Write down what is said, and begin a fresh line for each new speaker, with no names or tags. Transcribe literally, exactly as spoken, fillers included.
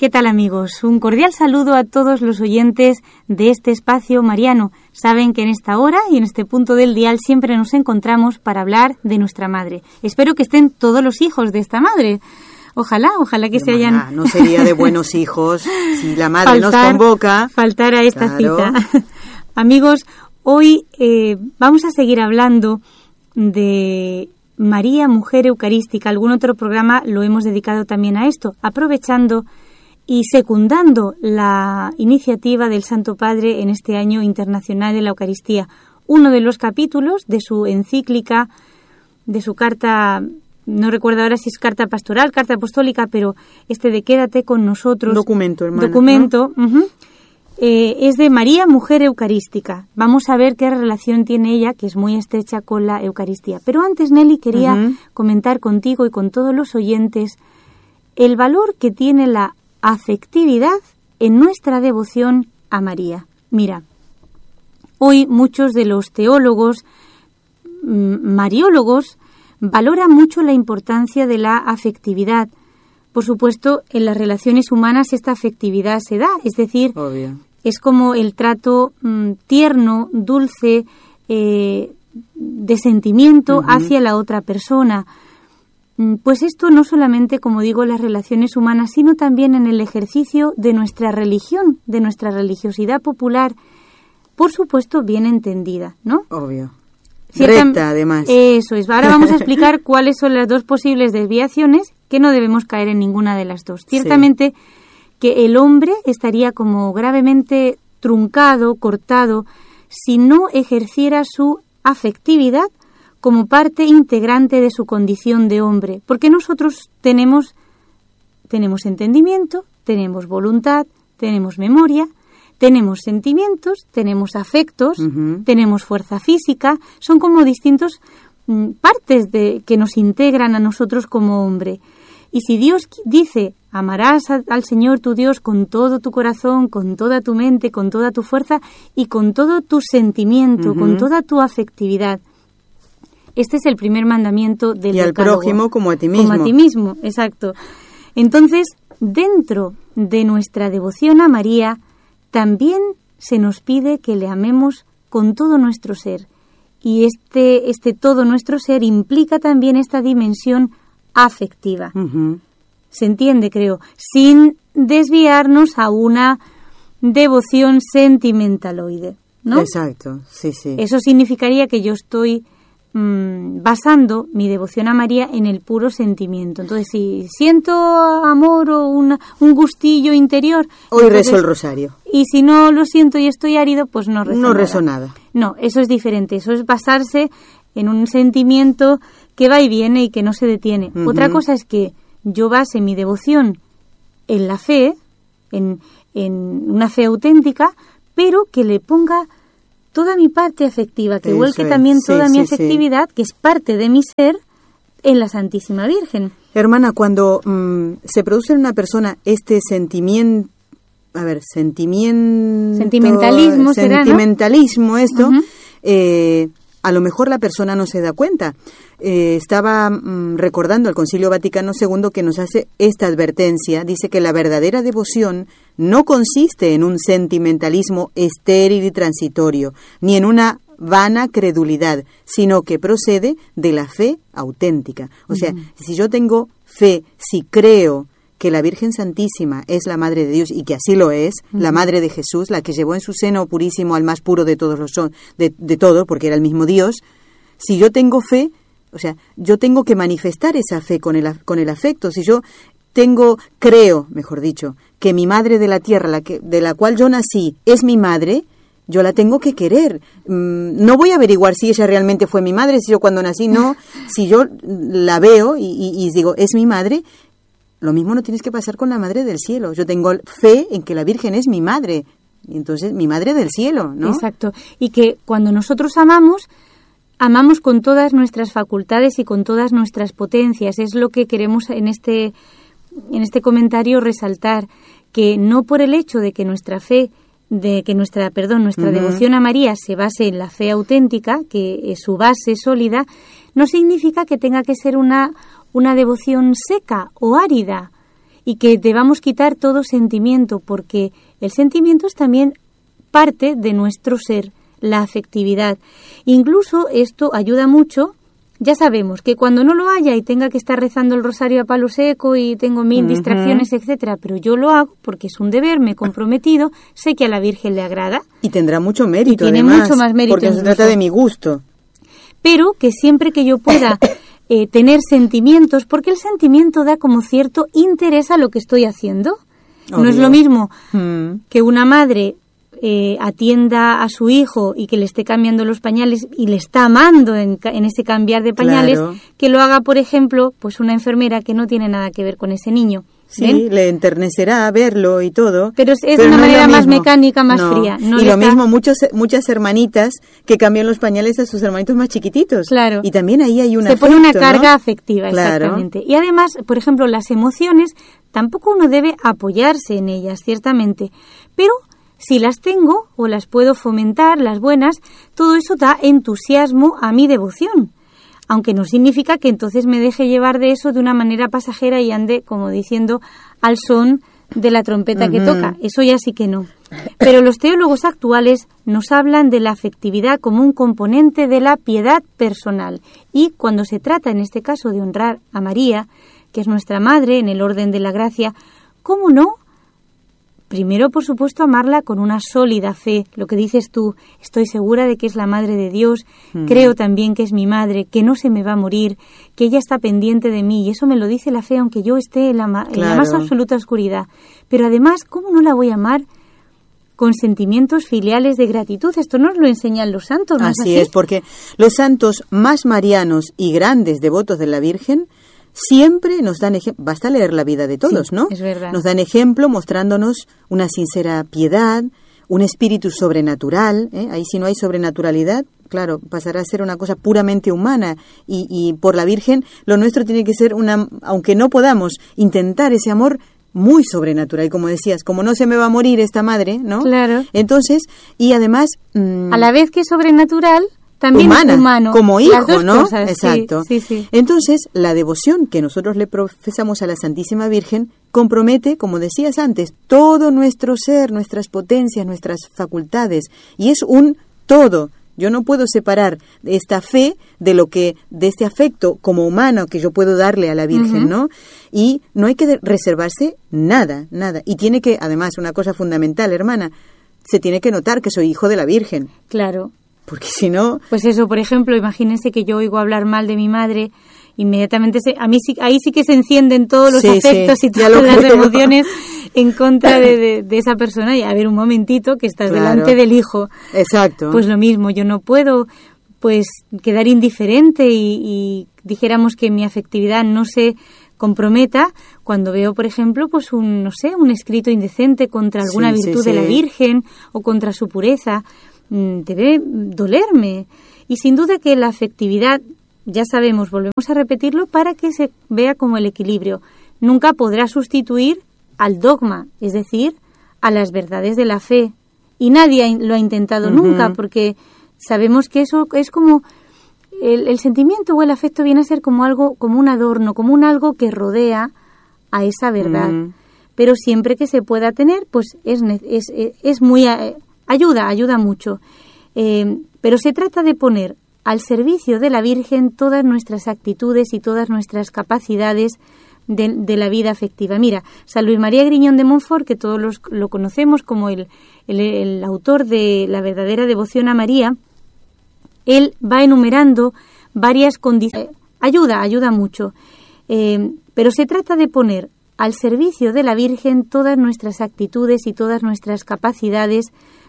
¿Qué tal, amigos? Un cordial saludo a todos los oyentes de este espacio mariano. Saben que en esta hora y en este punto del dial siempre nos encontramos para hablar de nuestra madre. Espero que estén todos los hijos de esta madre. Ojalá, ojalá que
Hermana,
se hayan...
no sería de buenos hijos si la madre
faltar,
nos convoca.
Faltar a esta
Claro.
cita. Amigos, hoy eh, vamos a seguir hablando de María, Mujer Eucarística. Algún otro programa lo hemos dedicado también a esto, aprovechando y secundando la iniciativa del Santo Padre en este año internacional de la Eucaristía. Uno de los capítulos de su encíclica, de su carta, no recuerdo ahora si es carta pastoral, carta apostólica, pero este de Quédate con nosotros.
Documento, hermana.
Documento, ¿no? uh-huh, eh, es de María, Mujer Eucarística. Vamos a ver qué relación tiene ella, que es muy estrecha con la Eucaristía. Pero antes, Nelly, quería uh-huh. comentar contigo y con todos los oyentes el valor que tiene la afectividad en nuestra devoción a María. Mira, hoy muchos de los teólogos, mariólogos, valoran mucho la importancia de la afectividad. Por supuesto, en las relaciones humanas esta afectividad se da, es decir,
Obvio.
es como el trato mmm, tierno, dulce, eh, de sentimiento uh-huh. hacia la otra persona. Pues esto no solamente, como digo, en las relaciones humanas, sino también en el ejercicio de nuestra religión, de nuestra religiosidad popular, por supuesto, bien entendida, ¿no?
Obvio.
Cierta,
recta, además.
Eso es. Ahora vamos a explicar cuáles son las dos posibles desviaciones, que no debemos caer en ninguna de las dos. Ciertamente sí. que el hombre estaría como gravemente truncado, cortado, si no ejerciera su afectividad como parte integrante de su condición de hombre, porque nosotros tenemos, tenemos entendimiento, tenemos voluntad, tenemos memoria, tenemos sentimientos, tenemos afectos, uh-huh. tenemos fuerza física, son como distintos mm, partes de, que nos integran a nosotros como hombre. Y si Dios dice, amarás a, al Señor tu Dios con todo tu corazón, con toda tu mente, con toda tu fuerza y con todo tu sentimiento, uh-huh. con toda tu afectividad. Este es el primer mandamiento del
Y al
decálogo.
prójimo como a ti mismo.
Como a ti mismo, exacto. Entonces, dentro de nuestra devoción a María, también se nos pide que le amemos con todo nuestro ser. Y este, este todo nuestro ser implica también esta dimensión afectiva.
Uh-huh.
Se entiende, creo, sin desviarnos a una devoción sentimentaloide, ¿no?
Exacto, sí, sí.
Eso significaría que yo estoy mmm, basando mi devoción a María en el puro sentimiento. Entonces, si siento amor o una, un gustillo interior...
Hoy
entonces,
rezo el rosario.
Y si no lo siento y estoy árido, pues no rezo
No
nada.
rezo nada.
No, eso es diferente. Eso es basarse en un sentimiento que va y viene y que no se detiene. Uh-huh. Otra cosa es que yo base mi devoción en la fe, en, en una fe auténtica, pero que le ponga toda mi parte afectiva, que vuelque también
sí,
toda
sí,
mi
sí.
afectividad, que es parte de mi ser, en la Santísima Virgen.
Hermana, cuando mmm, se produce en una persona este sentimiento, a ver, sentimiento...
Sentimentalismo, será,
Sentimentalismo,
¿no?
esto,
Uh-huh.
eh, a lo mejor la persona no se da cuenta. Eh, estaba mmm, recordando el Concilio Vaticano segundo que nos hace esta advertencia. Dice que la verdadera devoción no consiste en un sentimentalismo estéril y transitorio, ni en una vana credulidad, sino que procede de la fe auténtica. O sea, uh-huh. si yo tengo fe, si creo que la Virgen Santísima es la Madre de Dios, y que así lo es, uh-huh. la Madre de Jesús, la que llevó en su seno purísimo al más puro de todos los de, de todo, porque era el mismo Dios, si yo tengo fe, o sea, yo tengo que manifestar esa fe con el, con el afecto. Si yo tengo, creo, mejor dicho, que mi madre de la tierra, la que, de la cual yo nací, es mi madre, yo la tengo que querer. Mm, no voy a averiguar si ella realmente fue mi madre, si yo cuando nací, no. Si yo la veo y, y, y digo, es mi madre, lo mismo no tienes que pasar con la Madre del Cielo. Yo tengo fe en que la Virgen es mi madre, entonces mi Madre del Cielo, ¿no?
Exacto. Y que cuando nosotros amamos, amamos con todas nuestras facultades y con todas nuestras potencias. Es lo que queremos en este, en este comentario resaltar, que no por el hecho de que nuestra fe, de que nuestra, perdón, nuestra uh-huh. devoción a María se base en la fe auténtica, que es su base sólida, no significa que tenga que ser una una devoción seca o árida. y que debamos quitar todo sentimiento, porque el sentimiento es también parte de nuestro ser, la afectividad. Incluso esto ayuda mucho. Ya sabemos que cuando no lo haya y tenga que estar rezando el rosario a palo seco y tengo mil uh-huh. distracciones, etcétera, pero yo lo hago porque es un deber, me he comprometido, sé que a la Virgen le agrada.
Y tendrá mucho mérito,
y tiene
además,
mucho más mérito.
Porque incluso. Se trata de mi gusto.
Pero que siempre que yo pueda eh, tener sentimientos, porque el sentimiento da como cierto interés a lo que estoy haciendo. Obvio. No es lo mismo mm. que una madre Eh, atienda a su hijo y que le esté cambiando los pañales y le está amando en, en ese cambiar de pañales, claro. que lo haga, por ejemplo, pues una enfermera que no tiene nada que ver con ese niño.
Sí,
¿ven?
Le enternecerá verlo y todo.
Pero es, es de una no manera más mecánica, más
no.
fría. No
y lo
está...
mismo muchos, muchas hermanitas que cambian los pañales a sus hermanitos más chiquititos.
Claro.
Y también ahí hay una
Se
afecto,
pone una carga
¿no?
afectiva,
claro.
exactamente. Y además, por ejemplo, las emociones, tampoco uno debe apoyarse en ellas, ciertamente. Pero si las tengo o las puedo fomentar, las buenas, todo eso da entusiasmo a mi devoción. Aunque no significa que entonces me deje llevar de eso de una manera pasajera y ande, como diciendo, al son de la trompeta uh-huh. que toca. Eso ya sí que no. Pero los teólogos actuales nos hablan de la afectividad como un componente de la piedad personal. Y cuando se trata, en este caso, de honrar a María, que es nuestra madre en el orden de la gracia, ¿cómo no? Primero, por supuesto, amarla con una sólida fe. Lo que dices tú, estoy segura de que es la Madre de Dios, mm. creo también que es mi madre, que no se me va a morir, que ella está pendiente de mí, y eso me lo dice la fe, aunque yo esté en la, ma- claro. en la más absoluta oscuridad. Pero además, ¿cómo no la voy a amar con sentimientos filiales de gratitud? Esto nos lo enseñan los santos, ¿no es así?
Así es, porque los santos más marianos y grandes devotos de la Virgen siempre nos dan ejemplo, basta leer la vida de todos,
sí,
¿no?
Es verdad.
Nos dan ejemplo mostrándonos una sincera piedad, un espíritu sobrenatural, ¿eh? Ahí si no hay sobrenaturalidad, claro, pasará a ser una cosa puramente humana y, y por la Virgen lo nuestro tiene que ser una, aunque no podamos intentar ese amor muy sobrenatural, como decías, como no se me va a morir esta madre, ¿no?
Claro.
Entonces, y además mmm,
a la vez que es sobrenatural, también
humana,
es humano,
como hijo, ¿no?
Cosas,
exacto.
Sí, sí, sí.
Entonces, la devoción que nosotros le profesamos a la Santísima Virgen compromete, como decías antes, todo nuestro ser, nuestras potencias, nuestras facultades, y es un todo. Yo no puedo separar esta fe de lo que, de este afecto como humano que yo puedo darle a la Virgen, uh-huh. ¿no? Y no hay que reservarse nada, nada. Y tiene que, además, una cosa fundamental, hermana, se tiene que notar que soy hijo de la Virgen.
Claro.
Porque si no...
Pues eso, por ejemplo, imagínense que yo oigo hablar mal de mi madre, inmediatamente se, a mí sí, ahí sí que se encienden todos los sí, afectos sí, y todas las creo. emociones en contra de, de, de esa persona. Y a ver, un momentito, que estás claro. delante del hijo.
Exacto.
Pues lo mismo, yo no puedo pues quedar indiferente y, y dijéramos que mi afectividad no se comprometa cuando veo, por ejemplo, pues un, no sé, un escrito indecente contra alguna sí, virtud sí, de sí. la Virgen o contra su pureza. Debe dolerme. Y sin duda que la afectividad, ya sabemos, volvemos a repetirlo, para que se vea como el equilibrio. Nunca podrá sustituir al dogma, es decir, a las verdades de la fe. Y nadie lo ha intentado uh-huh. nunca, porque sabemos que eso es como... El, el sentimiento o el afecto viene a ser como algo, como un adorno, como un algo que rodea a esa verdad. Uh-huh. Pero siempre que se pueda tener, pues es, es, es muy... Ayuda, ayuda mucho. Eh, pero se trata de poner al servicio de la Virgen todas nuestras actitudes y todas nuestras capacidades de, de la vida afectiva. Mira, San Luis María Griñón de Montfort, que todos los, lo conocemos como el, el, el autor de la verdadera devoción a María, él va enumerando varias condiciones. Ayuda, ayuda mucho. Eh, pero se trata de poner al servicio de la Virgen todas nuestras actitudes y todas nuestras capacidades